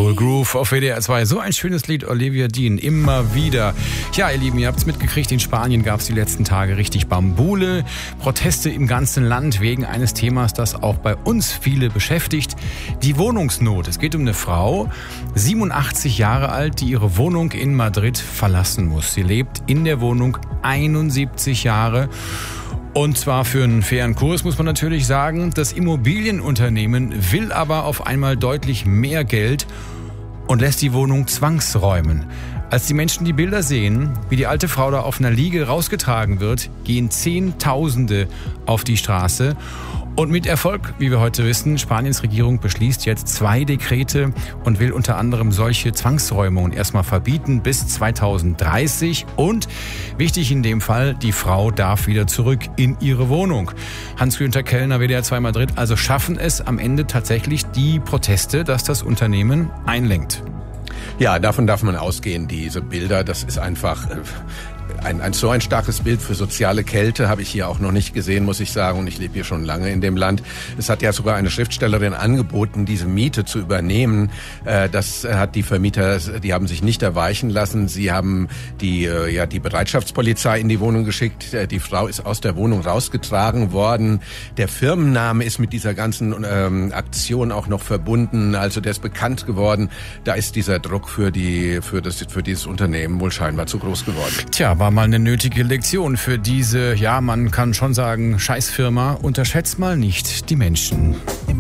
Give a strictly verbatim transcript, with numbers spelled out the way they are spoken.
Cool Groove auf W D R zwei. So ein schönes Lied, Olivia Dean, immer wieder. Ja, ihr Lieben, ihr habt's mitgekriegt, in Spanien gab's die letzten Tage richtig Bambule. Proteste im ganzen Land wegen eines Themas, das auch bei uns viele beschäftigt. Die Wohnungsnot. Es geht um eine Frau, siebenundachtzig Jahre alt, die ihre Wohnung in Madrid verlassen muss. Sie lebt in der Wohnung einundsiebzig Jahre. Und zwar für einen fairen Kurs, muss man natürlich sagen. Das Immobilienunternehmen will aber auf einmal deutlich mehr Geld und lässt die Wohnung zwangsräumen. Als die Menschen die Bilder sehen, wie die alte Frau da auf einer Liege rausgetragen wird, gehen Zehntausende auf die Straße. Und mit Erfolg, wie wir heute wissen, Spaniens Regierung beschließt jetzt zwei Dekrete und will unter anderem solche Zwangsräumungen erstmal verbieten bis zweitausenddreißig. Und wichtig in dem Fall, die Frau darf wieder zurück in ihre Wohnung. Hans-Günther Kellner, W D R zwei Madrid, also schaffen es am Ende tatsächlich die Proteste, dass das Unternehmen einlenkt. Ja, davon darf man ausgehen, diese Bilder, das ist einfach ein, ein so ein starkes Bild für soziale Kälte habe ich hier auch noch nicht gesehen, muss ich sagen. Und ich lebe hier schon lange in dem Land. Es hat ja sogar eine Schriftstellerin angeboten, diese Miete zu übernehmen. Das hat die Vermieter, die haben sich nicht erweichen lassen. Sie haben die, ja, die Bereitschaftspolizei in die Wohnung geschickt. Die Frau ist aus der Wohnung rausgetragen worden. Der Firmenname ist mit dieser ganzen ähm, Aktion auch noch verbunden. Also der ist bekannt geworden. Da ist dieser Druck für die, für das, für dieses Unternehmen wohl scheinbar zu groß geworden. Tja, war mal eine nötige Lektion für diese, ja, man kann schon sagen, Scheißfirma. Unterschätzt mal nicht die Menschen.